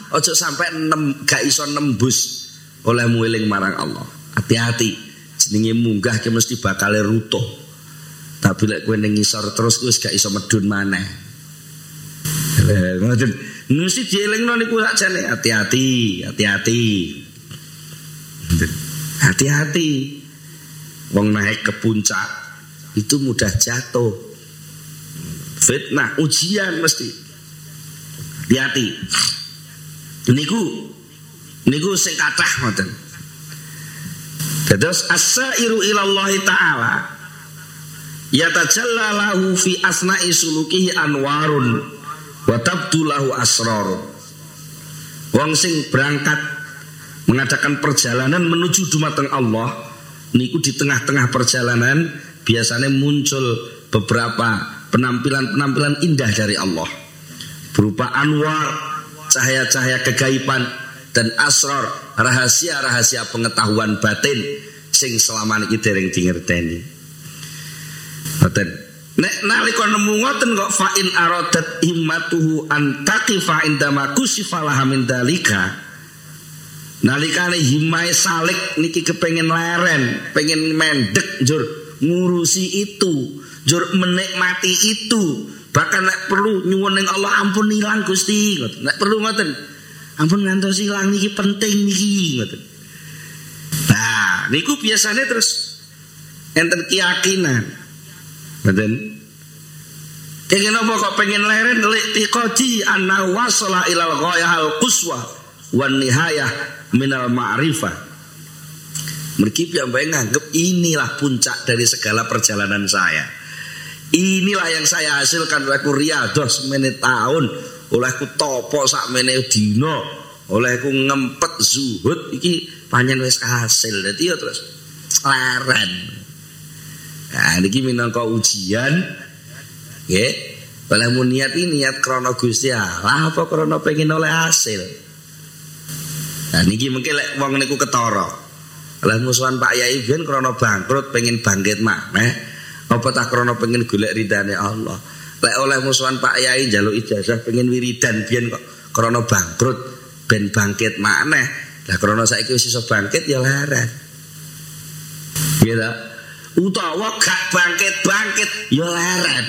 ojo sampai gak iso nembus oleh mueling marang Allah. Hati-hati, jenenge munggah ki mesti bakal rutuh. Tapi lek kowe ning ngisor terus wis gak iso medun maneh. Ngoten. Mesti dielingno niku sakjane, hati-hati. Hati-hati. Wong naik ke puncak itu mudah jatuh. Fitnah, ujian mesti. Hati-hati. Niku sing kathah ngoten. Terus as-sairu ila Allah taala yatajalla lahu fi asna'i sulukihi anwarun wa tabdu lahu asrar. Wong sing berangkat mengadakan perjalanan menuju dumateng Allah niku di tengah-tengah perjalanan biasanya muncul beberapa penampilan indah dari Allah berupa anwar, cahaya-cahaya kegaiban dan asrar, rahasia-rahasia pengetahuan batin sing selama niki dereng dingerteni. Ngoten. Nek nalika nemu ngoten kok fa in aradat himmatuhu an taqifa indama kusifa laha min dalika. Nalikane himmai salik niki kepengin leren, pengen mendek njur ngurusi itu, njur menikmati itu. Bahkan nek perlu nyuwun ning Allah ampun ilang Gusti, ngoten. Nek perlu ngoten. Ampun ngantos ilang niki penting niki ngoten. Nah, niku biasanya terus enten keyakinan. Ngoten. Pengen apa kok pengen leren liqati anna wasala ilal ghayahal quswa wan nihayah minal ma'rifah. Mergi piyambake nganggep inilah puncak dari segala perjalanan saya. Inilah yang saya hasilkan olehku riyadah semene tahun, olehku topo sakmene dina, olehku ngempet zuhud iki pancen wis hasil. Dadi ya terus leren. Nah, niki minangka ujian nggih. Oleh mun niat krana Gusti Allah apa krana pengen oleh hasil. Nah niki mungkin lek wong niku ketara. Lah musuhan Pak Yai ben krana bangkrut pengen bangkit maneh, apa tak krana pengen golek ridane Allah. Lek oleh musuhan Pak Yai njaluk ijazah pengen wiridan biyen kok krana bangkrut ben bangkit maneh. Lah krana saiki wis iso bangkit ya leren. Nggih ta? Utawa gak bangkit ya leren.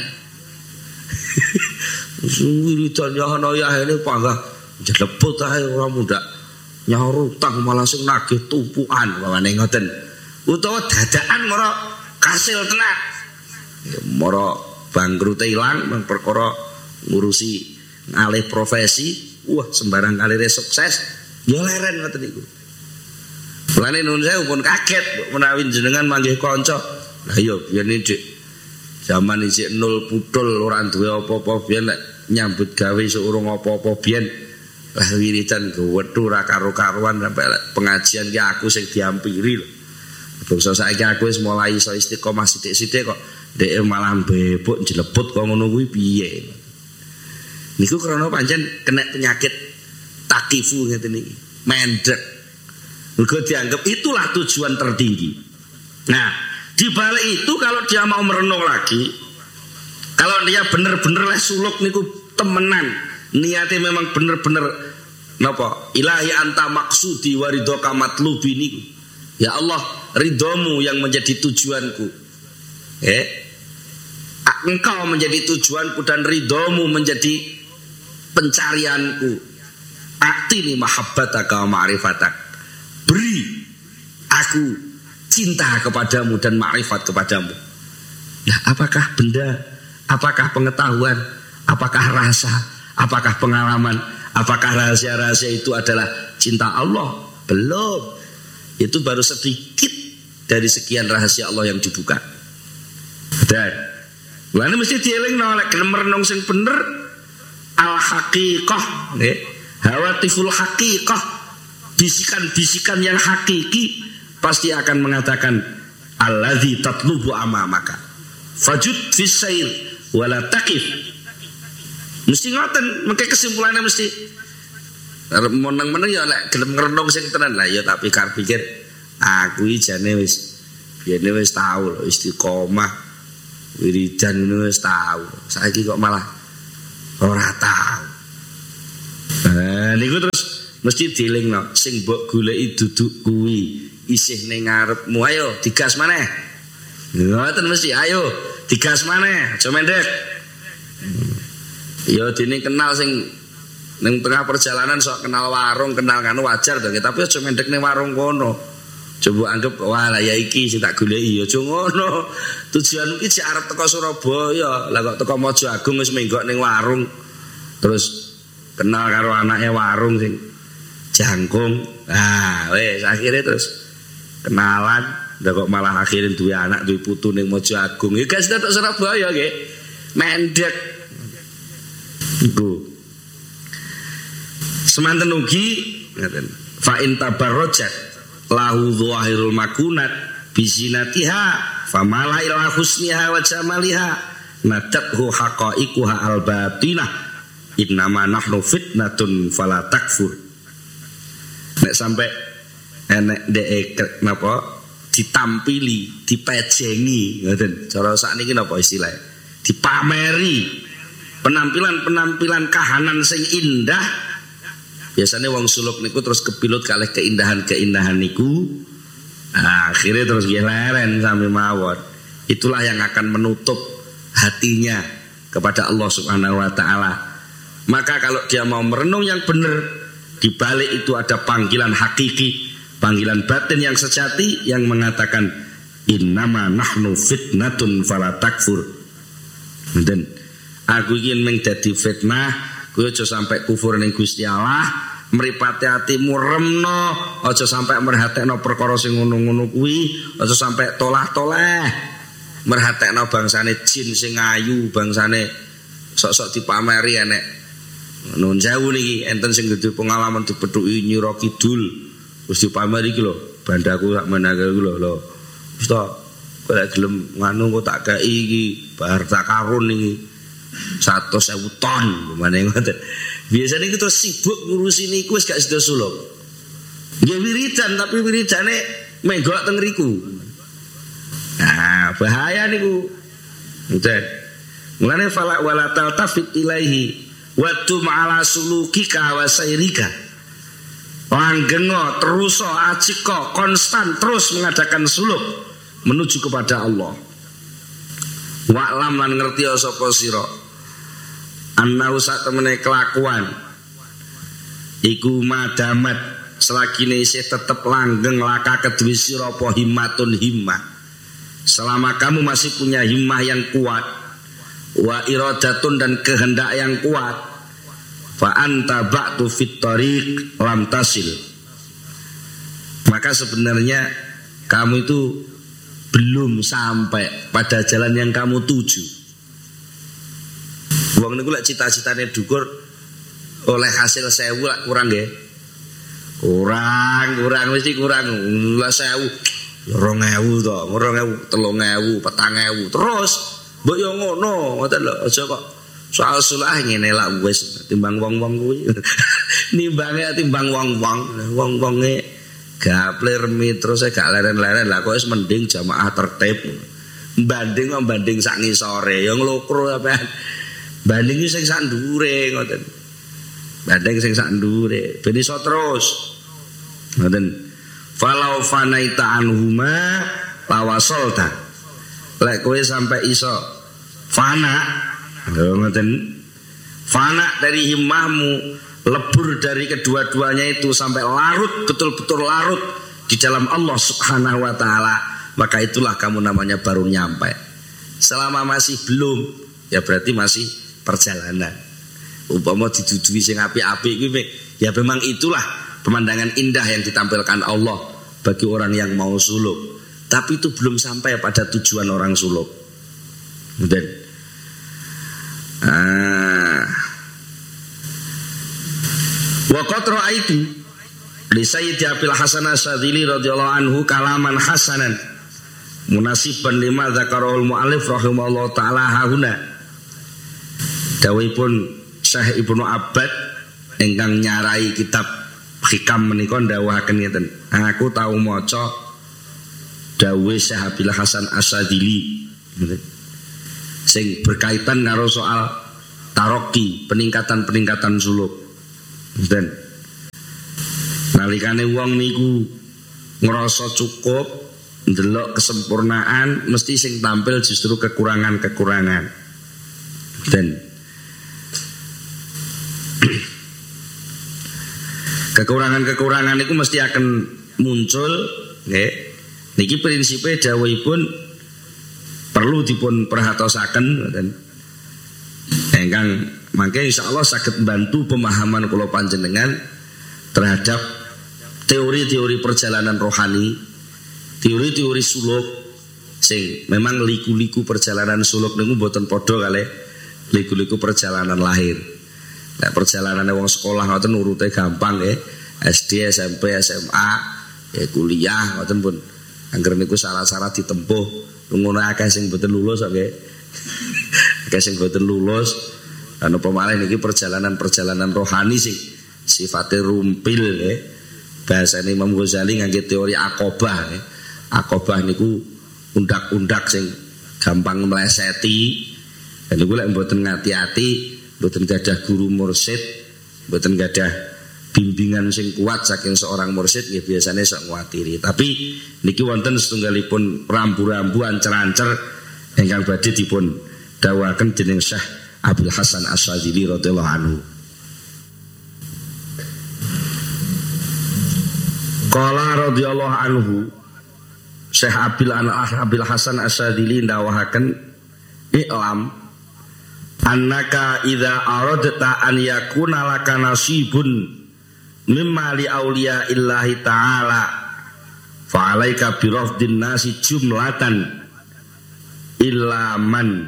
Wiridan ya ana ya ini panggah jeleput ae ora mundak. Nyaur utang malah sing nagih tumpukan wawane ngoten. Utawa dadakan mara kasil tenan. Ya mara bangkrute ilang nang perkara ngurusi ngalih profesi, wah sembarang kalire sukses, ya leren ngoten niku. Mulane nuwun sewu pun kaget menawi jenengan manggih kanca. Lah iya biyen iki zaman isih nol putul ora duwe apa-apa biyen nek nyambut gawe sok urung apa-apa biyen. Lah wiridan gowethu ra karo-karuan sampai pengajian ki aku sing diampiri lho. Bangsa saiki aku wis mulai iso istiqomah sithik-sithik kok dhek malah bebok jeleput kok ngono kuwi piye. Niku krana pancen kena penyakit takifu ngeten iki, mendek. Mergo dianggap itulah tujuan tertinggi. Nah, di balik itu kalau dia mau merenung lagi, kalau dia bener-bener lah suluk niku temenan, niatnya memang bener-bener napa? Ilahi anta maksudi wa ridhoka matlubi niku. Ya Allah, ridhomu yang menjadi tujuanku. Engkau menjadi tujuanku dan ridhomu menjadi pencarianku. Atini mahabbataka wa ma'rifatak. Beri aku cinta kepadamu dan ma'rifat kepadamu. Nah, apakah benda, apakah pengetahuan, apakah rasa, apakah pengalaman, apakah rahasia-rahasia itu adalah cinta Allah? Belum. Itu baru sedikit dari sekian rahasia Allah yang dibuka. Dan lane mesti dielingno lek gelem renung sing bener al haqiqah, nggih. Hawatiful haqiqah. Bisikan-bisikan yang hakiki pasti akan mengatakan alladzi tatlubu amamaka fajud fis sair wala taqif. Mesti ngoten, mengke kesimpulannya mesti meneng-meneng ya lek gelem ngrenung sing tenan lah ya tak pikir aku iki jane wis biyene wis tau lho istiqomah wiridan wis tau. Saiki kok malah ora tau. Niku terus mesti dielingno sing mbok goleki duduk kuwi isih ning ngarepmu, ayo digas maneh. Ngoten mesti ayo digas maneh, aja mendek. Ya dene kenal sing ning tengah perjalanan sok kenal warung, kenal kanu wajar to, tapi aja mendek ning warung kono. Coba anggap wah lah ya iki sing tak goleki ya aja ngono. Tujuanmu iki arep teko Surabaya, lah kok teko Mojoagung wis menggok ning warung. Terus kenal karo anake warung sing jangkung. Ah, wis akhire terus kenalan, ndak kok malah akhire duwe anak, duwe putu ning Mojoagung. Ya guys tok Surabaya nggih. Mendek. Iku. Semanten ugi ngaten. Fa in tabarrajat lahu dhahirul makunat bizinatiha famala ila husniha wa jamaliha natathu haqaiquha al-batinah innama nahnu fitnatun fala takfur. Nek sampai enek dek napa ditampili, dipejengi ngoten. Cara sakniki napa istilah? Dipameri penampilan-penampilan kahanan sing indah. Biasanya wong suluk niku terus kepilut kalih keindahan-keindahan niku. Nah, akhirnya terus leren sampai mawon. Itulah yang akan menutup hatinya kepada Allah Subhanahu wa taala. Maka kalau dia mau merenung yang benar, di balik itu ada panggilan hakiki, panggilan batin yang sejati yang mengatakan innama nahnu fitnatun fala takfur. Dan aku ingin menjadi fitnah. Kowe aja sampai kufur ning Gusti Allah, mripate atimu remno, aja sampai merhatekno perkara sing ngono-ngono kuwi, aja sampai tolah-toleh. Merhatekno bangsane jin sing ayu, bangsane sok-sok dipameri enek. Nun jauh niki enten sing duwe pengalaman dipethuki Nyira Kidul, terus dipameri iki lho, bandaku sak menake iki lho. Wis to, kowe lek gelem nganu kok tak kei iki bar tak karun iki. 100.000 ton pemane ngoten. Biasane kita sibuk ngurusi niku wis gak sida suluk. Nggih wiridan tapi wiridane menggok teng riku. Nah, bahaya niku. Ngoten. Mulane fala wala taltafit ilaihi wa tum ala sulukika wa sayrika. Langgengo terus acika konstan terus mengadakan suluk menuju kepada Allah. Wa'lam lan ngerti sapa sira anna sak temene kelakuan iku madamat selagine isih tetep langgeng laka kedue sira apa himmatun himmah, selama kamu masih punya himmah yang kuat wa iradatun dan kehendak yang kuat fa anta ba'tu fit tariq lam tasil, maka sebenarnya kamu itu belum sampai pada jalan yang kamu tuju. Wong niku lek cita-citane dhuwur oleh hasil 1000 lak kurang nggih. Kurang mesti kurang. Lah 1000 2000 to, 2000, 3000, 4000 terus mbok yo ngono, ngoten lho, aja kok soal sulah ngene lak wis timbang wong-wong kuwi. Nimbange timbang wong-wong, wong-wonge gapler terus gak leren-leren lah kok wis mending jamaah tertib. Banding sak ngisore ya nglokro sampean. Banding sing sak ndure ngoten. Banding sing sak ndure ben iso terus. Ngoten. Falau fanaita anhuma lawasolta. Lek kowe sampai iso fana, ngoten. Fana dari himmahmu, lebur dari kedua-duanya itu sampai larut, betul-betul larut di dalam Allah Subhanahu wa taala, maka itulah kamu namanya baru nyampe. Selama masih belum, ya berarti masih perjalanan. Umpama didudui sing apik-apik kuwi ya memang itulah pemandangan indah yang ditampilkan Allah bagi orang yang mau suluk. Tapi itu belum sampai pada tujuan orang suluk. Dan wa qad ra'aitu li Sayyidi Abil Hasan Asy-Syadzili radhiyallahu anhu kalaman hasanan munasiban lima dzakarul muallif rahimahullah taala hauna. Dawuhipun Syekh Ibnu Abbad ingkang nyarai kitab Hikam menika ndawuhaken ngeten. Aku tahu maca dawuh Syekh Abil Hasan Asy-Syadzili sing berkaitan karo soal taroki, peningkatan-peningkatan suluk. Dan Nalikane wong niku ngerasa cukup ndelok kesempurnaan, mesti sing tampil justru kekurangan-kekurangan. Dan kekurangan-kekurangan itu mesti akan muncul, nggih. Niki prinsipe dawuhipun perlu dipun perhatosaken ngoten. Ingkang mangke insyaallah saged bantu pemahaman kula panjenengan terhadap teori-teori perjalanan rohani, teori-teori suluk sing memang liku-liku perjalanan suluk niku mboten padha kalih liku-liku perjalanan lahir. Nek perjalanane wong sekolah ngoten urute gampang nggih. SD, SMP, SMA, ya kuliah ngoten pun. Angger niku syarat-syarat ditempuh. Ngono akeh sing mboten lulus kok nggih. Akeh sing mboten lulus. Lan apa malih niki perjalanan-perjalanan rohani sing sifate rumpil nggih. Bahasane Imam Ghazali ngangge teori akobah nggih. Akobah niku undak-undak sing gampang mleseti. Dan niku lek mboten ngati-ati, mboten gadah guru mursyid, mboten gadah bimbingan sing kuat saking seorang mursyid nggih biasane sok nguatiri. Tapi niki wonten setunggalipun rambu-rambu ancer-ancer ingkang badhe dipun dawuhaken dening Syekh Abdul Hasan Asyadzili radhiyallahu anhu. Qala radhiyallahu anhu, Syekh Abdul Hasan Asyadzili dawuhaken, "I'lam annaka idza aradta an yakuna laka nasibun mimma li auliya illahi ta'ala fa'alaika birafdin nasi jumlatan ilaman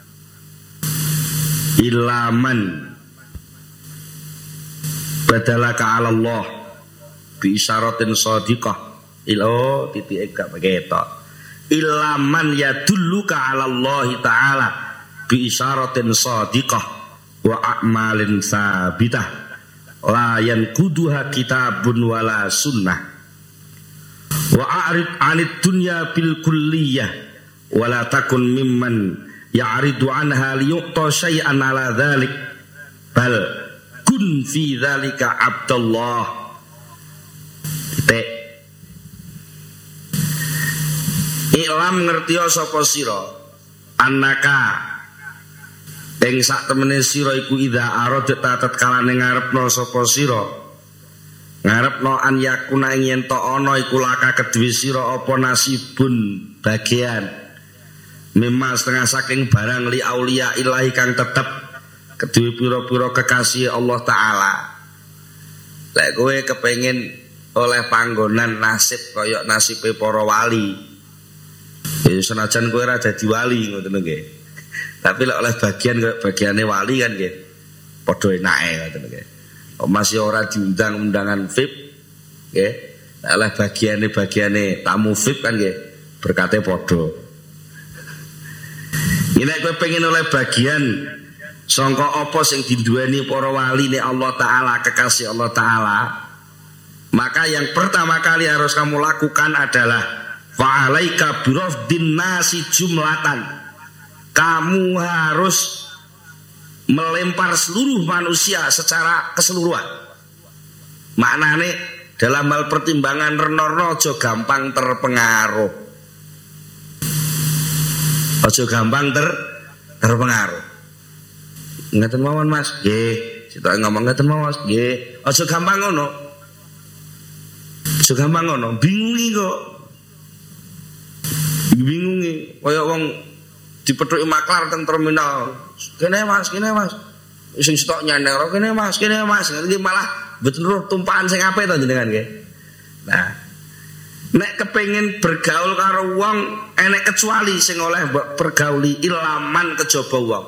badalaka ala Allah bi isyaratin shadiqah ilo titik gak begitu ilaman yadulluka ala Allah ta'ala bi isyaratin shadiqah wa a'malin sabitah la yanquduha kitabun wala sunnah wa a'rid 'anid dunya bil kulliyah wala takun mimman ya'ridu 'anha liyu'ta syai'an 'ala dzalik bal kun fi dzalika abdallah." Ilam ngertiya sapa sira annaka ing sak temene sira iku idza aradta tatkalane ngarepno sapa sira ngarepno an yakuna ing yen to ana iku laka kedue sira apa nasibun bagian memang setengah saking barang li aulia ilahi kang tetep kedue pira-pira kekasih Allah taala. Lek kowe kepengin oleh panggonan nasib kaya nasibe para wali, ya senajan kowe ora dadi wali ngoten nggih. Tapi lek oleh bagiane wali kan nggih padha enake ngoten nggih. Masih ora diundang undangan VIP nggih. Lek oleh bagiane tamu VIP kan nggih berkate padha. Nek kowe pengen oleh bagian sangka apa sing diduweni para wali nek Allah taala kekasih Allah taala, maka yang pertama kali harus kamu lakukan adalah fa'alaika birafdin nasi jumlatan. Kamu harus melempar seluruh manusia secara keseluruhan. Maknane dalam hal pertimbangan renorno aja gampang terpengaruh. Aja gampang terpengaruh. Ngeten mawon Mas. Nggih, sitok ngomong ngeten mawon Mas. Nggih, aja gampang ngono. Aja gampang ngono, bingungi kok. Bingungi kaya wong dipethuki maklar teng terminal. Kene Mas. Sing stok nyaneng kene Mas. Iki malah mboten roh tumpahan sing apik to jenengan nggih. Nah, nek kepengin bergaul karo wong enek kecuali sing oleh mbok pergauli ilaman kejaba wong.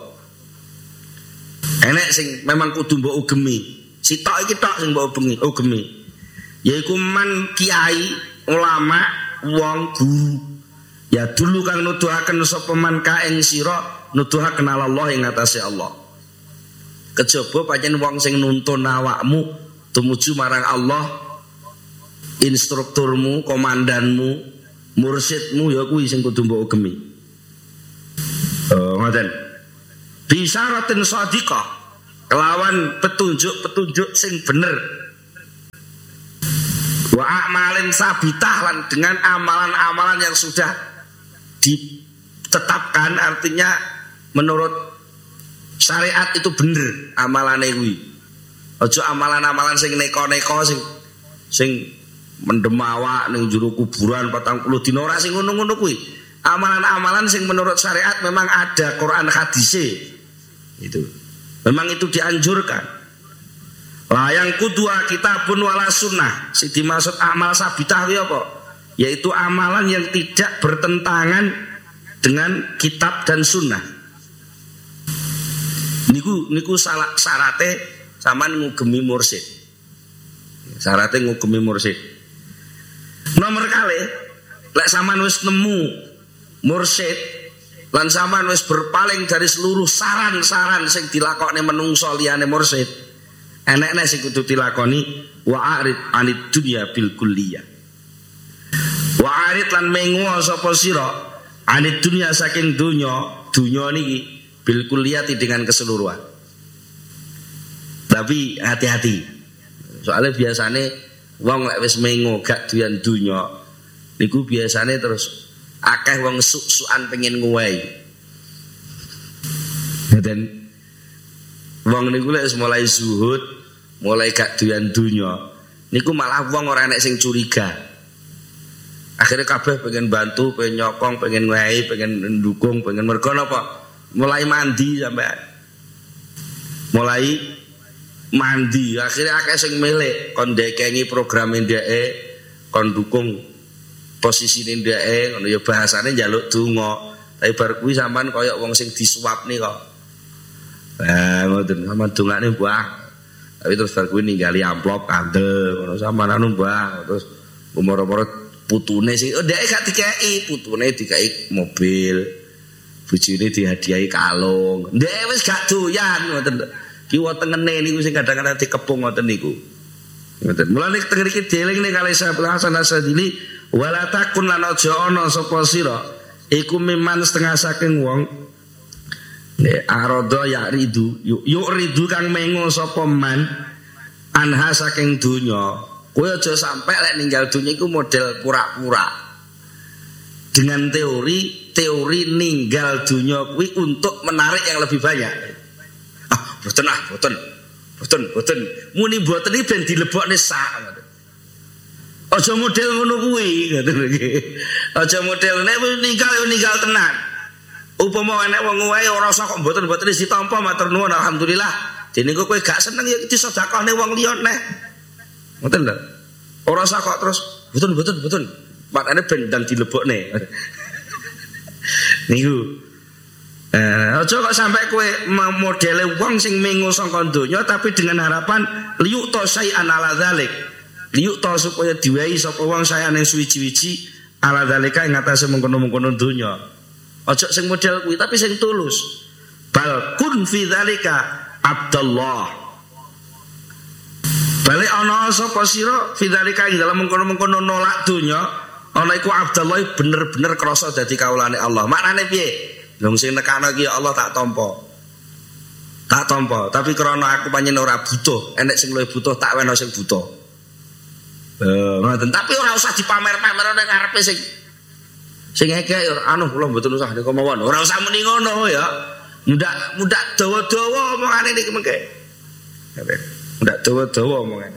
Enek sing memang kudu mbok ugemi. Sitok iki tok sing mbok ugemi. Yaiku man kiai, ulama, wong guru. Ya dulu kang nuduhaken sapa man ka ing sira nuduhaken Allah ing atase Allah. Kejaba pancen wong sing nuntun awakmu tumuju marang Allah, instrukturmu, komandanmu, mursyidmu ya kuwi sing kudu mbok ugemi. Ngoten. Bisyaratin shadiqah, kelawan petunjuk-petunjuk sing bener. a'malin sabitah, lan dengan amalan-amalan yang sudah ditetapkan, artinya menurut syariat itu bener amalane kuwi. Aja amalan-amalan sing neko-neko sing mendem awak ning jero kuburan 40 dina, ora sing ngono-ngono kuwi. Amalan-amalan sing menurut syariat memang ada Quran hadise. Itu. Memang itu dianjurkan. Layang kudua kitabun wala sunnah. Sing dimaksud amal sabitah kuwi apa? Yaitu amalan yang tidak bertentangan dengan kitab dan sunnah. Niku syaratnya sampean ngugemi mursyid. Syaratnya ngugemi mursyid. Nomor kali lek sampean wis nemu mursyid lan sampean wis berpaling dari seluruh saran-saran sing dilakoni menungso liyane mursyid, enekne sing kudu dilakoni wa'arid anid dunya bil kulliyah. Wa'arid lan mengo sapa sira anid dunya saking dunya niki bil kulliyati dengan keseluruhan. Tapi hati-hati. Soalnya biasane wong lek wis mengo gak duyan dunya niku biasane terus akeh wong suk-sukan pengen nguwai. Dan wong niku lek mulai zuhud, mulai gak doyan dunya, niku malah wong ora enek sing curiga. Akhirnya kabeh pengen bantu, pengen nyokong, pengen nguwai, pengen ndukung, pengen mergo napa? Mulai mandi sampai mulai mandi. Akhirnya akeh sing milih kon ndekengi program ndeke, kon dukung posisine ndeke, ngono ya bahasane njaluk donga. Tapi bar kuwi sampean kaya wong sing disuap nih kok. Ngoten sampean dongane Mbah. Tapi terus bar kuwi ninggali amplop kandel, ngono sampean anu Mbah. Terus umur-umur putune sing ndeke gak dikeki, putune dikeki mobil. Bojone dihadiahi kalung. Ndeke wis gak doyan ngoten. Ki wetengene niku sing kadang-kadang dikepung ngoten niku. Ngoten. Mulane teng mriki dieling ning kalih Syaikhul Hasan Asyadzili, wala takun lan aja ana sapa sira iku miman setengah saking wong arada ya ridu yuk ridu kang mengo sapa man anha saking donya. Kowe aja sampai lek ninggal donya iku model pura-pura dengan teori ninggal donya kuwi untuk menarik yang lebih banyak. Boten muni boten iki ben dilebokne sak. Aja model ngono kuwi ngoten iki. Aja model nek ninggal tenan. Upama enek wong wae ora usah kok mboten ditampa matur nuwun alhamdulillah. Dene kowe gak seneng ya disedekahne wong liya neh. Ngoten lho. Ora usah kok terus boten. Makane ben ndang dilebokne. Niku. Aja kok sampai kowe modele wong sing mengo saka donya tapi dengan harapan liyuk to syai'an ala dzalik. Liyuk to supaya diwehi sapa wong sayane suwi-wiji ala dzalika ing atase mengkono-mengkono donya. Aja sing model kuwi tapi sing tulus. Bal kun fi dzalika Abdullah. Balik ana sapa sira fi dzalika ing dalem mengkono-mengkono nolak donya, ana iku Abdullah bener-bener krasa dadi kawulane Allah. Maknane piye? Wong sing nekano iki Allah tak tampa. Tapi krana aku pancen ora butuh, enek sing luwih butuh tak weno sing butuh. Ngoten. Tapi ora usah dipamer-pamer ning ngarepe sing ekek anu kula mboten usah nek mawon. Ora usah muni ngono ya. Mudak dawa-dawa omongane niki mengke. Mudak dawa-dawa omongane.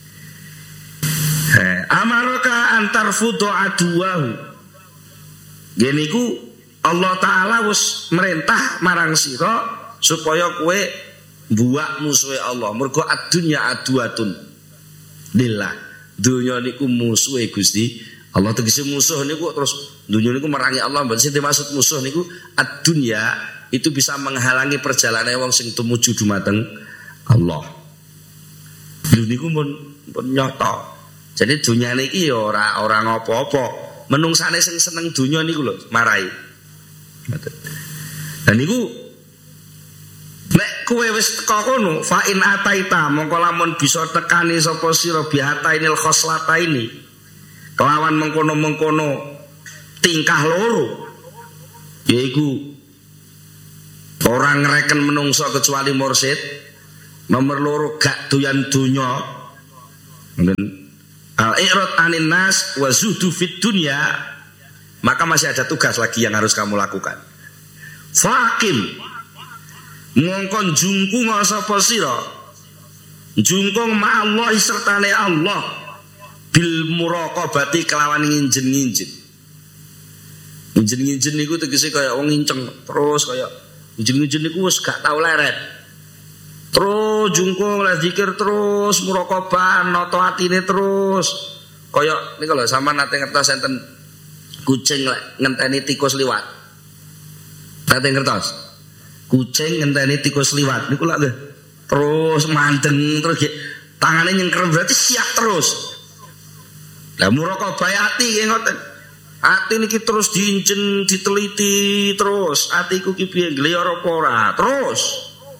Amaraka antar fudu aduwahu. Geniku Allah Ta'ala wis merintah marang sira supaya kowe mbuak musuhe Allah. Mergo ad-dunya aduwatun lillah. Dunya niku musuhe Gusti Allah. Tegese musuh niku terus dunya niku merangi Allah. Berarti dimaksud musuh niku ad-dunya itu bisa menghalangi perjalanan wong sing tumuju dumateng Allah. Lho niku pun nyata. Jadi dunya niki ya ora ngopo-opo. Menungsane sing seneng dunya niku lho marai. Dan niku nek kowe wis teko kono fa in ataita mongko lamun bisa tekani sapa sira biatainil khoslataini kelawan mengkono-mengkono tingkah loro yaiku orang ngreken menungso kecuali mursyid, nomor loro gak doyan donya. al-i'rad 'anin nas wa zuhdu fid dunya, maka masih ada tugas lagi yang harus kamu lakukan. Faqim mongkon jungkung sapa sira, jungkung ma'allahi sertane Allah, bil muraqabati kelawan nginjen-nginjen. Nginjen-nginjen niku tegese kaya wong nginceng terus, kaya nginjen-nginjen niku wis gak tau leret. Terus jungkung lah zikir terus muraqabah nata atine terus. Kaya niku lho sampean nate ngertos enten kucing lek ngenteni tikus liwat. Nate ngertos? Kucing ngenteni tikus liwat niku lak terus mandeng terus tangane nyengker berarti siap terus. Lah muraqabah ati nggih ngoten. Ati niki terus diinjen diteliti terus atiku ki piye gliyar apa ora terus.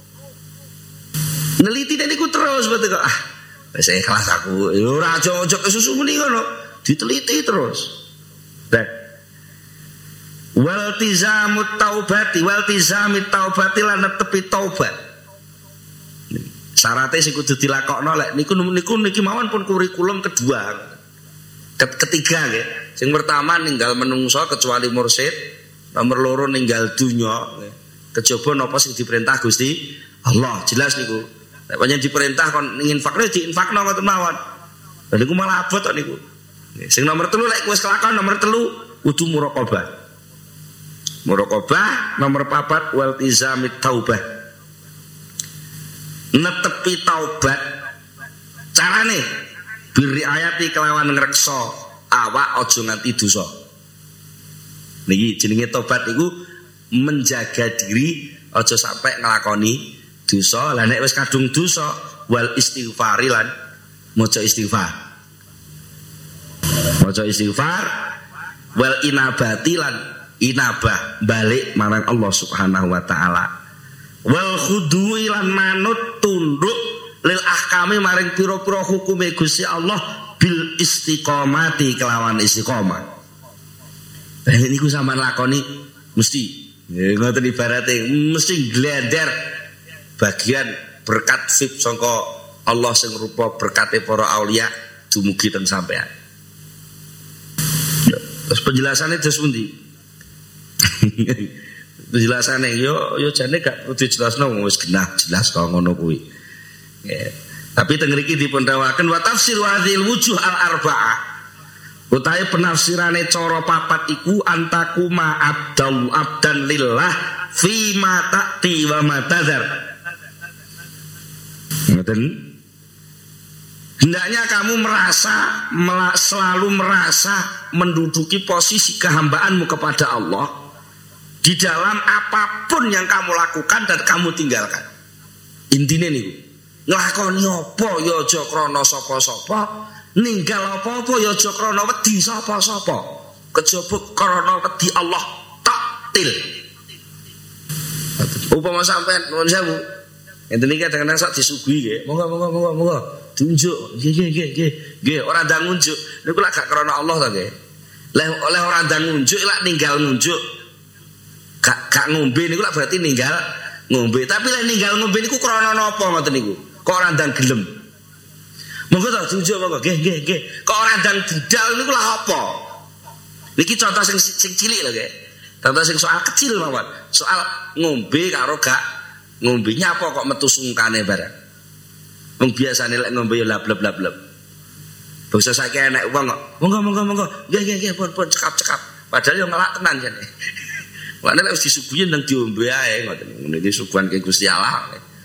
Neliti niku terus betul kok. Wis ikhlas aku. Ya ora aja kesusu muni ngono. Diteliti terus. Waltizamut taubati lan netepi taubat. Syaratnya sing kudu dilakokno lek niku niki mawon pun kurikulum kedua. Ketiga nggih. Sing pertama ninggal menungso kecuali mursyid, nomor loro ninggal dunya. Kejaba napa sing diperintah Gusti Allah, jelas niku. Nek pancen diperintah kon nginfakne diinfakno ngoten mawon. Lha niku malah abot kok niku. Sing nomor 3 lek wis kelakon nomor 3 kudu muraqabah. Muraqabah nomor 4 waltizamit taubah. Netepi taubat. Carane biriayati kelawan ngreksa awak aja nganti dosa. Niki jenenge tobat iku menjaga diri aja sampai nglakoni dosa. Lah nek wis kadung dosa wal istighfari lan maca istighfar. Maca istighfar wal inabati lan inabah balik marang Allah Subhanahu wa taala. Wal khudu'i lan manut tunduk lil ahkami maring pira-pira hukume Gusti Allah bil istiqomati kelawan istiqomah. Lah niku sampean lakoni mesti ngoten ibarate mesti glender bagian berkat sip sangka Allah sing rupa berkate para aulia dumugi ten sampean. Terus penjelasannya terus pundi? Penjelasannya yo jane gak perlu dijelasno wis genah jelas kok ngono kuwi. Tapi teng mriki dipun dawaken wa tafsir hadhil wujuh al arba'ah. Utahe penafsirane cara papat iku antakuma abdan lillah fi ma ta'ti wa ma tadhar. Hendaknya kamu selalu merasa menduduki posisi kehambaanmu kepada Allah di dalam apapun yang kamu lakukan dan kamu tinggalkan. Intine niku, nglakoni apa ya aja krana sapa-sapa, ninggal apa-apa ya aja krana wedi sapa-sapa. Kejaba krana wedi Allah taktil. Upama sampean nuwun sewu, enten iki kadang-kadang sak disuguhi nggih. Monggo. Tunjuk, nggih. Ora ndang ngunjuk. Niku lak gak krana Allah to nggih. Oleh ora ndang ngunjuk lak ninggal ngunjuk. Gak ngombe niku lak berarti ninggal ngombe. Tapi lek ninggal ngombe niku krana napa ngoten niku? Kok ora ndang gelem. Monggo to tunjuk monggo. Nggih. Kok ora ndang budal niku lak apa? Niki contoh sing cilik lho nggih. Contoh sing soal kecil mawon. Soal ngombe karo gak ngombe nyapa kok metu sungkane bareng. Wong biasane lek ngombe ya lableb. Bangsa saiki enek wong kok. Monggo. Nggih, pun cekap. Padahal yo ngelak tenan jane. Wane lek wis disuguhi nang diombe ae ngoten. Ngene iki suguhan ke Gusti Allah.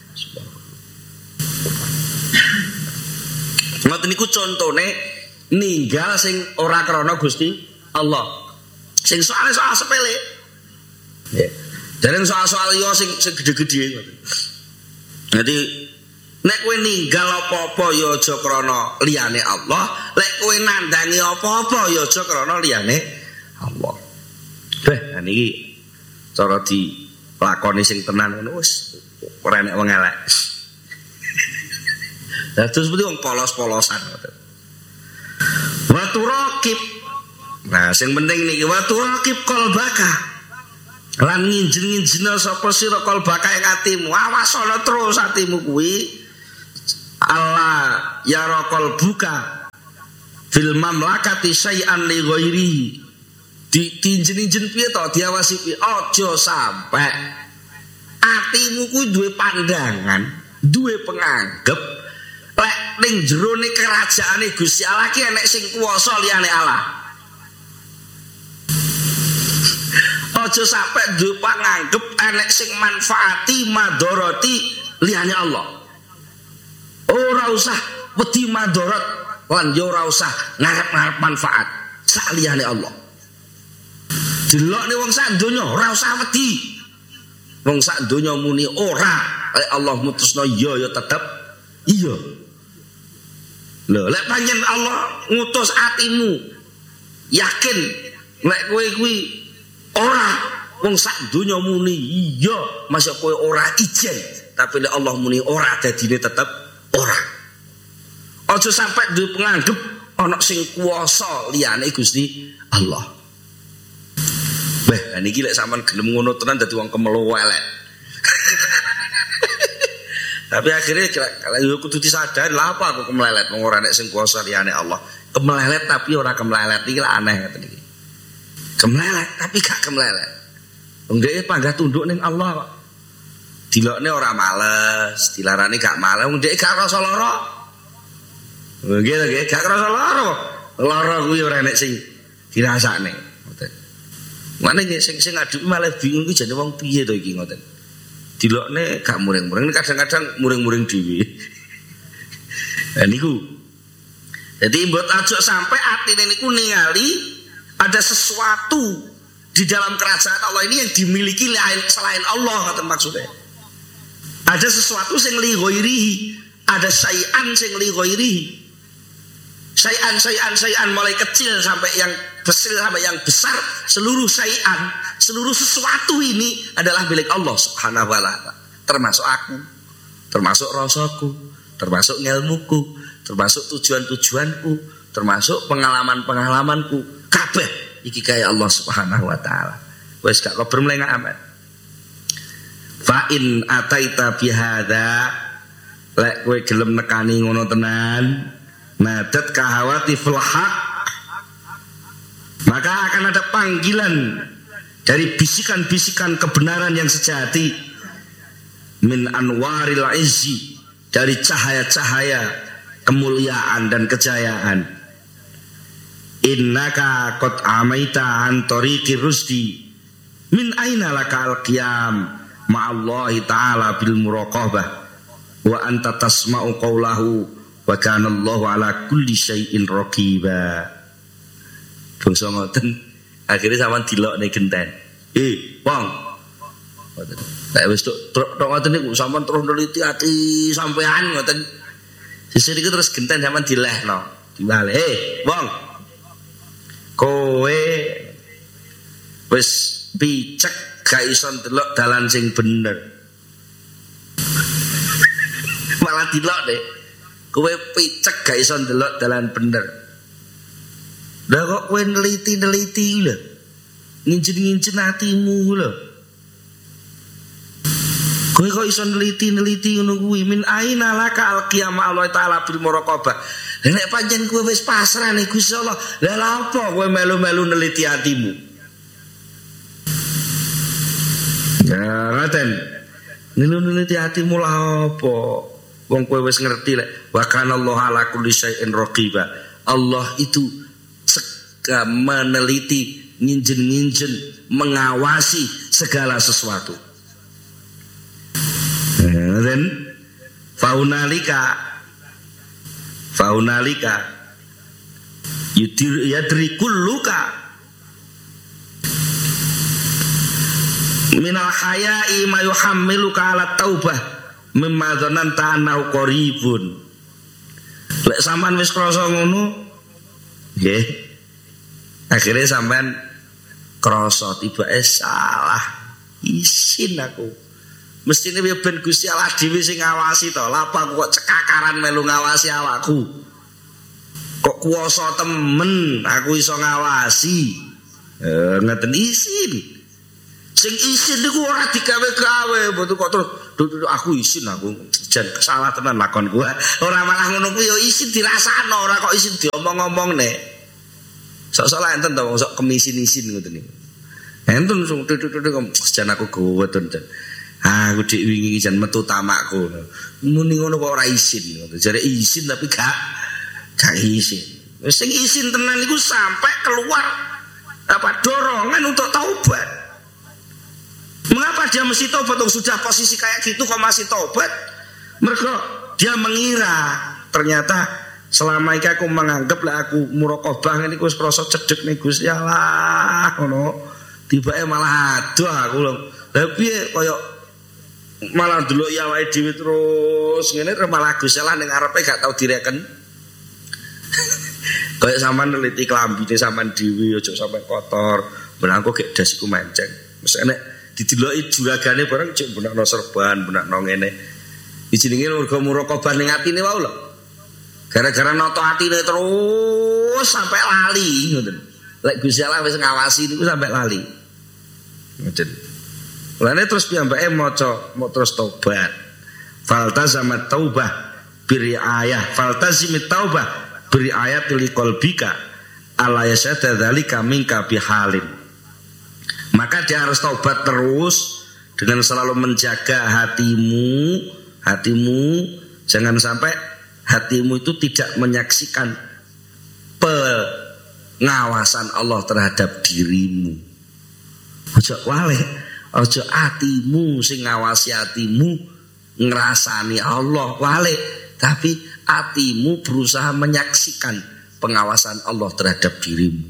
Ngoten niku contone ninggal sing ora krana Gusti Allah. Sing soal sepele. Nggih. Jare soal yo sing gede-gede ngoten. Dadi nek kowe ninggal apa-apa ya aja krana liyane Allah, lek kowe nandangi apa-apa ya aja krana liyane Allah. Niki cara dilakoni sing tenan ngono wis ora enek wong elek. Lah terus pundi wong polos-polosan ngoten. Wa turaqib. Nah, sing penting niki wa turaqib qalbaka. Lan nginjen-nginjena sapa sira qalbaka ing atimu. Awas ana terus atimu kuwi Allah ya raqal buka fil mamlakati syai'an li ghairihi. Diinjen-injen piye to diawasi piye? Aja sampe atimu kuwi duwe pandangan, duwe penganggep lek ning jerone kerajaane Gusti Allah ki enek sing kuwasa liyane Allah. Aja sampe duwe panganggep enek sing manfaati madharati liyane Allah. Ora usah wedi madharat lan yo ora usah ngarep-ngarep manfaat sak liyane Allah. Delokne wong sak donya ora usah wedi. Wong sak donya muni ora, Allah mutusno iya ya tetep iya. Lho, lek pancen Allah ngutus atimu yakin lek kowe kuwi ora, wong sak donya muni iya, masa kowe ora ijen, tapi lek Allah muni ora dadine tetep ora. Aja sampai duwe penganggep ana sing kuwasa liyane Gusti Allah. Beh, niki lek sampean gelem ngono tenan dadi wong kemelo elek. Tapi akhirnya kalau kudu disadari lah apa aku kemelelet wong ora nek sing kuwasa liyane Allah. Kemelelet tapi ora kemelelet iki lah aneh ngoten iki. Kemelelet tapi gak kemelelet. Wong dhek panggah tunduk ning Allah kok. Dilokne ora males, dilarani gak males, wong dhek gak rasa lara. Nggih, gak rasa lara. Lara kuwi ora nek sing dirasakne. Mane sing ngaduki malah bingung iki jane wong piye to iki ngoten. Dilokne gak muring-muring, kadang-kadang muring-muring dhewe. Lah niku. Jadi mbok aja sampai atine niku ningali ada sesuatu di dalam kerajaan Allah ini yang dimiliki selain Allah ngoten maksudnya. Ada sesuatu sing li ghairihi, ada syai'an sing li ghairihi. Syai'an mulai kecil sampai yang besar sampai yang besar, seluruh syai'an, seluruh sesuatu ini adalah milik Allah Subhanahu wa taala. Termasuk aku, termasuk rasaku, termasuk ilmuku, termasuk tujuan-tujuanku, termasuk pengalaman-pengalamanku. Kabeh iki kaya Allah Subhanahu wa taala. Wis gak kober mlengak amat. Fa in ataita bihadza, lek kowe gelem nekani ngono tenan, nadat kahawati fil haq, maka akan ada panggilan dari bisikan-bisikan kebenaran yang sejati, min anwaril izzi, dari cahaya-cahaya kemuliaan dan kejayaan. Innaka qad amaita an tariqir rusdi, min aina laka al-qiyam ma'allahi ta'ala bil muraqabah wa anta tasma'u qawlahu wa kana Allahu ala kulli syai'in raqiba. Bangsa ngoten akhirnya sampean dilokne genten. Wong. Nek wis tok ngoten niku sampean terus neliti ati sampean ngoten. Sisih iki terus genten sampean dilehno. Dibalik. Wong. Kowe wis picek gak iso ndelok dalan sing bener. Malah dilokne. Kowe picek gak iso ndelok dalan bener. Lah kok kowe neliti-neliti lho. Nginjen-nginjen atimu lho. Kowe kok iso neliti-neliti ngono kuwi, min aina laka al-qiyamah Allah taala bil muraqabah. Lah nek pancen kowe wis pasrah ning Gusti Allah, lah lha apa kowe melu-melu neliti atimu? Ya ngaten. Neliti atimu lah apa? Wong kowe wis ngerti lek wa kana Allah ala kulli syai'in raqiba. Allah itu meneliti, nginjen-nginjen, mengawasi segala sesuatu. Dan faunalika yadri kulluka minal haya'i ma yuhammiluka ala taubah mimma dzananta annahu qaribun. Lek sampean wis krasa ngono, nggih. Akhirnya sampean krasa tibake salah. Isin aku. Mestine ben Gusti Allah dhewe sing ngawasi to. Lha apa kok cekakaran melu ngawasi awakku? Kok kuwasa temen aku iso ngawasi. Ngeten isin. Sing isin niku ora digawe-gawe, mboten kok terus aku isin aku jan salah tenan lakon gua. Ora malah ngono kuwi yo isin dirasakno, ora kok isin diomong-omong nek. Sok-sok lah enten to sok kemisin-isin ngoten niku. Enten jan aku goweten jan. Aku dik wingi jan metu tamakku. Muni ngono kok ora isin ngono. Jare isin tapi gak isin. Wis sing isin tenan niku sampai keluar dorongan untuk taubat. Mengapa dia mesti taubat? Sudah posisi kayak gitu kok masih taubat? Mergo dia mengira ternyata selama iki aku menganggap lah aku muraqabah ngene iku wis krasa cedhek nih Gusti Allah ngono. Tibake malah adoh aku lho. Lah piye kaya malah delok ya awake dhewe terus ngene malah Gusti Allah ning ngarepe gak tau direken. Kayak sampean neliti klambine sampean dhewe aja sampe kotor. Benangku gek das iku menceng. Wis enek dideloki juragane bareng cek benakno serban, benakno ngene. Iki jenenge mergo muraqabah ning atine wae lho. Gara-gara noto atine terus sampai lali ngoten. Lek Gusti Allah wis ngawasi niku sampai lali. Ngoten. Lane terus piyambake maca terus tobat. Faltazamat taubah biriayah, faltazimit taubah biriayat li qalbika ala yasada dzalika minka bihalin. Maka dia harus taubat terus dengan selalu menjaga hatimu jangan sampai hatimu itu tidak menyaksikan pengawasan Allah terhadap dirimu. Ojo wale, ojo hatimu sing ngawasi hatimu ngrasani Allah wale, tapi hatimu berusaha menyaksikan pengawasan Allah terhadap dirimu.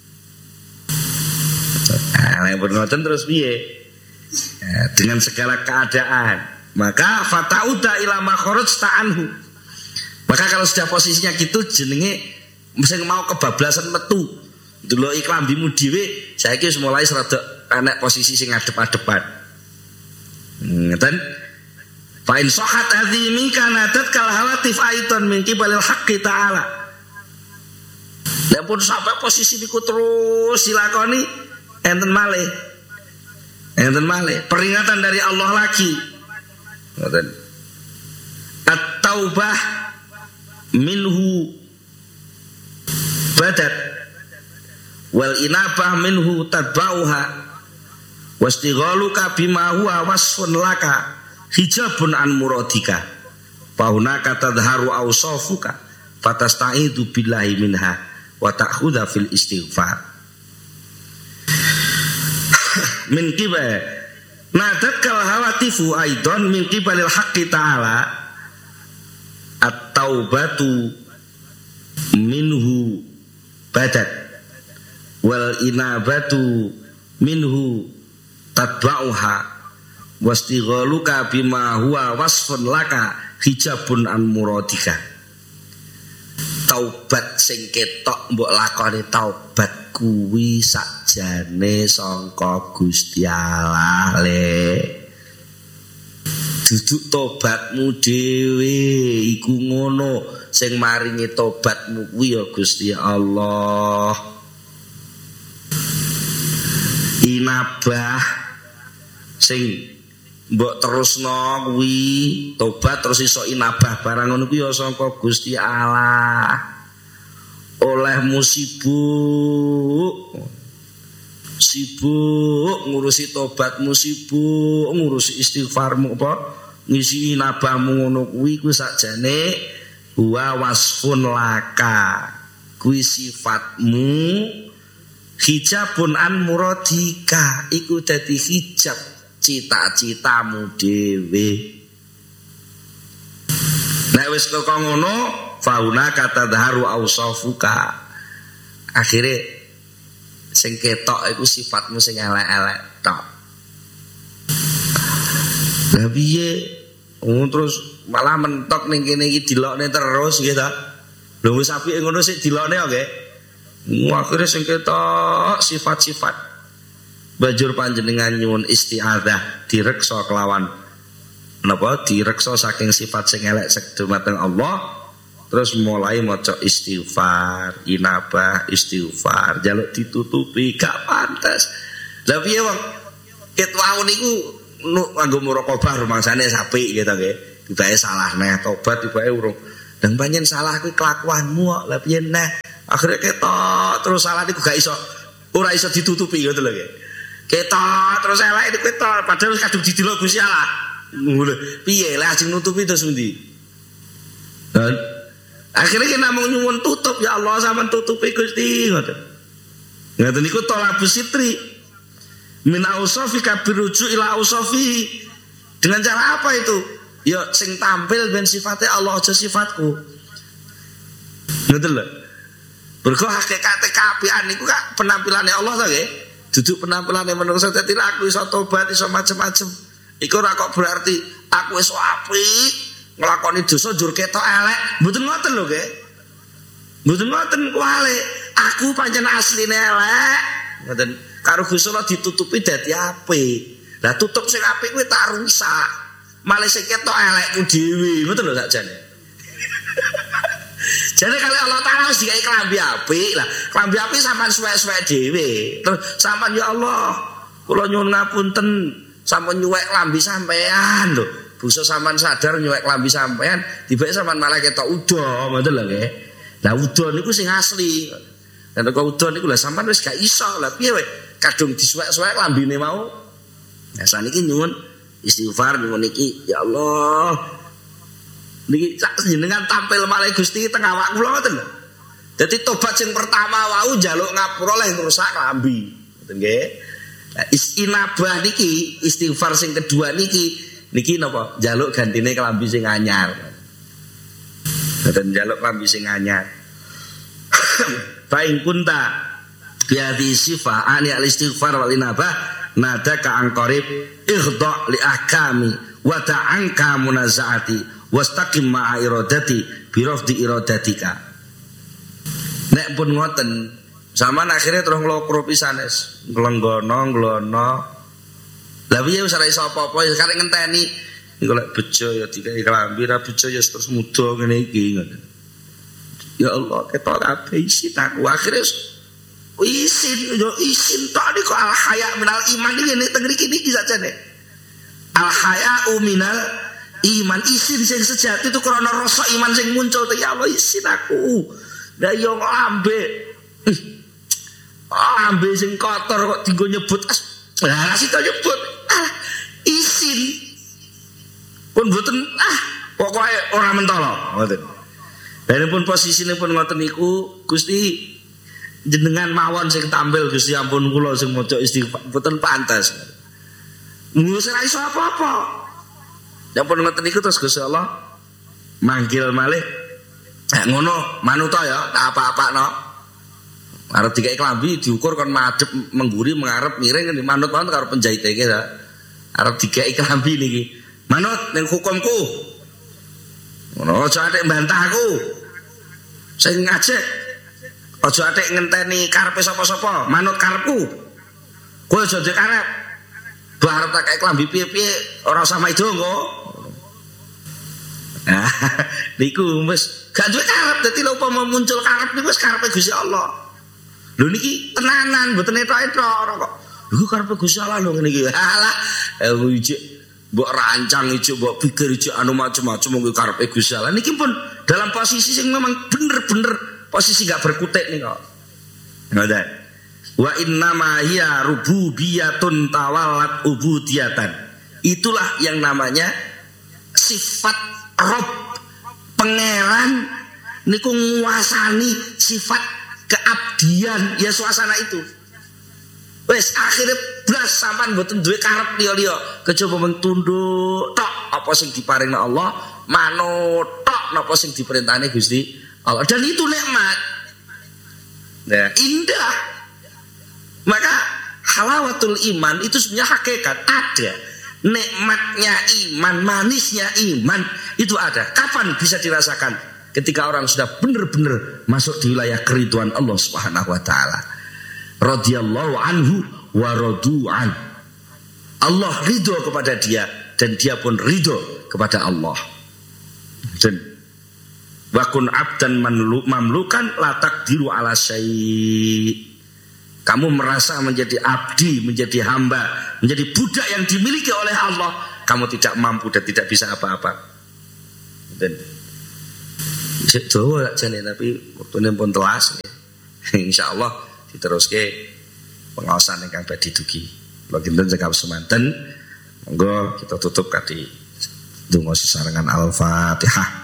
Yang bernoten terus piye? Dengan segala keadaan, maka fatauda ila ma kharajta anhu. Maka kalau sudah posisinya gitu jenenge mesti mau kebablasan metu. Delok iklambimu dhewe saiki wis mulai rada enek posisi sing ngadep-adepan. Ngeten. Fa in sahat azimi kana tatkal hawatif aiton min qibalil haqqi ta'ala. Nek pun sampai posisi niku terus dilakoni enten malih peringatan dari Allah lagi. Ngoten. At-taubah minhu badat wal inabah minhu tadbauha wastighaluka bima huwa wasfun laka hijabun an muradika fahunaka tadharu awsafuka fatasta'idu billahi minha wa ta'khudha fil istighfar min qibal nadatkal hawatifu aidan min qibalil haqqi ta'ala at-taubatu minhu badat wal inabatu minhu tatba'uha wastighaluka bima huwa wasfun laka hijabun an muradika. Taubat sing ketok mbok lakoni taubat kuwi sakjane sangka Gusti Allah le. Duduk tobatmu dhewe iku ngono sing maringi tobatmu kuwi ya Gusti Allah. Inabah sing mbok terusno kuwi tobat terus iso inabah barang ngono kuwi ya sangka Gusti Allah. Olehmu sibuk ngurusi tobatmu, sibuk ngurusi istighfarmu apa ngisi nabahmu ngono kuwi sakjane wa wasfun laka kuwi sifatmu hijabun an muradika iku dadi hijab cita-citamu dhewe. Nek wis kok ngono fauna kata dharu ausafuka akhire sing ketok iku sifatmu sing elek-elek tok. Lah piye? Terus malah mentok ning kene iki dilokne terus nggih ta. Lho wis apike ngono sik dilokne kok nggih. Akhire sing ketok sifat-sifat. Bajur panjenengan nyuwun isti'adzah direksa kelawan napa? Direksa saking sifat sing elek sedumateng Allah. Terus mulai maca istighfar, inabah, istighfar, jaluk ditutupi gak pantes. Lah piye wong ket wau niku nganggo muraqabah rumangsane apik gitu nggih. Tibake salah neh tobat tibake urung. Dan panjen salah kuwi kelakuanmu kok. Lah piye neh? Akhire ketok terus salah niku gak iso ora iso ditutupi ngoten lho nggih. Ketok terus elek niku ketok padahal kadung didelok Gusti Allah. Ngono. Piye lah ajeng nutupi terus endi? Dan akhirnya kita mau nyuwun tutup ya Allah sampean tutupi Gusti ngoten. Ngoten niku tolabus sitri. Min ausafika biruju ila ausafi. Dengan cara apa itu? Ya sing tampil ben sifatnya Allah aja sifatku. Ngoten lho. Mergo hakikate kaapian niku kak penampilannya Allah to nggih. Duduk penampilannya menungso dadi aku iso tobat iso macem-macem. Iku ora kok berarti aku iso apik, nglakoni dosa njur ketok elek. Mboten ngoten lho nggih. Mboten ngoten kuwi. Aku pancen asline elek. Ngoten. Karo Gusti Allah ditutupi dadi apik. Lah tutup sing apik kuwi tak rusak. Malah sing ketok elekku dhewe, ngoten lho sakjane. Jadi kalau Allah Ta'ala wis dikai klambi apik, lah klambi apik sampean suwek-suwek dhewe. Terus sampean ya Allah, kula nyuwun ngapunten, sampean nyuwek klambi sampean lho. Bungsu sampean sadar nyuwek klambi sampean, tibake sampean malah ketok udo, ngoten lho nggih. Lah udo niku sing asli. Nek kok udo niku lah sampean wis gak iso. Lah piye wae kadung disuwek-suwek klambine mau. Nah saniki nyuwun istighfar nyuwun iki ya Allah. Niki jenengan tampil malih Gusti teng awak kula ngoten lho. Dadi tobat sing pertama wau njaluk ngapura leh ngrusak klambi. Ngoten nggih. Nah, istinabah niki istighfar sing kedua niki napa? Njaluk gantine klambi sing anyar. Ngoten njaluk klambi sing anyar. Fa in kunta bi hadhihi sifah ani al-istighfar wal inabah nadaka an qarib ighda li ahkami wa ta'anka munazaati wastaqim ma'a iradati birafdi iradatika. Nek pun ngoten sampean akhirnya terus nglokro pisanes nglenggono. Lah piye wis ora iso apa-apa ya karek ngenteni iku lek bejo ya dikai klambi ra bejo ya terus muda ngene iki ngoten. Ya Allah ketok kabeh isin aku akhirnya isin tok niku al haya minal iman iki teng niki sajane. Al haya minal iman isin sing sejati itu krana rasa iman sing muncul ya Allah isin aku. Lah yo lambe. Lambe sing kotor kok dienggo nyebut lah sito nyebut. Isin. Pun mboten pokoke ora mentolo ngoten. Dan pun posisine pun ngoten niku Gusti jenengan mawon sing tampil Gusti ampun kula sing maca istighfar mboten pantes. Wis ora iso apa-apa. Ya pun ngoten niku terus Gusti Allah manggil malih. Ngono manut ya tak apa-apakno. Arep dikai klambi diukur kon madhep mengguri mengarep miring manut mawon karo penjahit iki ya. Arep dikai klambi niki. Manut ning hukumku. Ngono aja atik mbantahku. Sing ngajek aja atik ngenteni karepe sapa-sapa, manut karepku. Kowe aja ndek karep. Bar tak kaya klambi piye-piye ora usah maido engko. Nah, niku wis gak duwe karep dadi lho upama muncul karep niku wis karepe Gusti Allah. Lho niki tenanan mboten etok-etok ora kok. Iku karepe Gusti Allah lho ngene iki. Alah, ijik mbok rancang ijik mbok pikir ijik anu macam-macam mung karepe Gusti Allah. Niki pun dalam posisi sing memang bener-bener posisi gak berkutik nih kok. Ngoten. Wa inna ma hiya rububiyatun tawallat ubudiyatan. Itulah yang namanya sifat Rob, pangeran niku nguasani sifat keabdian ya suasana itu. Wes akhirnya blas sampean mboten duwe karep liya-liya, kejaba mung tunduk tok apa sing diparingna Allah, manut tok napa sing diperintahne Gusti Allah. Dan itu nikmat. Nah, indah. Maka halawatul iman itu sebenarnya hakikat ada. Nikmatnya iman, manisnya iman itu ada. Kapan bisa dirasakan? Ketika orang sudah benar-benar masuk di wilayah keriduan Allah Subhanahu wa taala. Radhiyallahu anhu wa radu'an. Allah ridho kepada dia dan dia pun ridho kepada Allah. Dan wa kun abdan mamlukan la taqdiru ala syai'. kamu merasa menjadi abdi, menjadi hamba, menjadi budak yang dimiliki oleh Allah, kamu tidak mampu dan tidak bisa apa-apa. Dan Jawa jane tapi waktune pun telas. Insyaallah diteruske pengawasan ingkang badhe dugi. Kula kinten cekap semanten. Monggo kita tutup kadi donga sesarengan Al-Fatihah.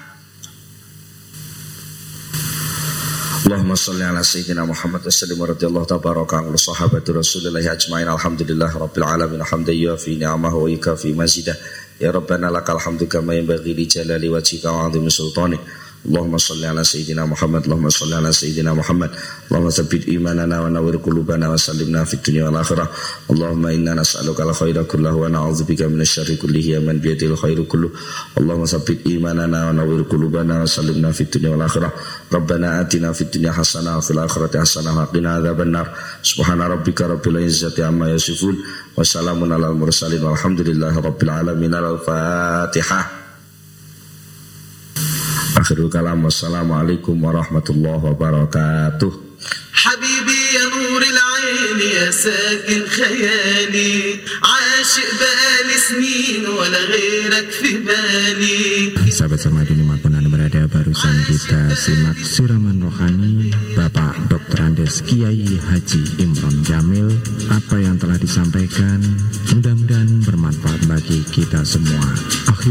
Allahumma sholli ala sayyidina Muhammad wa sallim radhiyallahu tabaraka an sahabati Rasulillah ajmain. Alhamdulillah rabbil alamin hamdan yuafi ni'amahu wa yukafi mazidah. Ya Rabbana lakal hamdu kama yanbaghi li jalali wajhika wa 'azimi sultanik. Allahumma sholli ala sayyidina Muhammad. Allahumma sholli ala sayyidina Muhammad. Allahumma tsabbit imanana wa nawwir qulubana wa sallimna fid dunya wal akhirah. Allahumma inna nas'aluka al khaira kullahu wa na'udzubika minasy syarri kullihi man bi yadil khairu kulluh. Allahumma tsabbit imanana wa nawwir qulubana wa sallimna fid dunya wal akhirah. Rabbana atina fid dunya hasanah wa fil akhirati hasanah wa qina adzabannar. Subhana rabbika rabbil izzati amma yasifun wa salamun alal mursalin walhamdulillahi rabbil alamin. Al-Fatihah. Akhirul kalam, wassalamualaikum warahmatullahi wabarakatuh. حبيبي يا نور العين يا ساكن خيالي عاشق بقالي سنين ولا غيرك في بالي. Sahabat semua dimanapun Anda berada, barusan kita simak siraman rohani Bapak Dr. Andes Kiai Haji Imron Jamil. Apa yang telah disampaikan mudah-mudahan bermanfaat bagi kita semua.